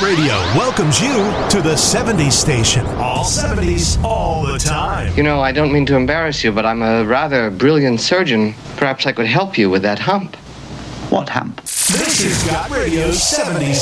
Radio welcomes you to the 70s station. All 70s, all the time. You know, I don't mean to embarrass you, but I'm a rather brilliant surgeon. Perhaps I could help you with that hump. What hump? This is Got Radio's 70s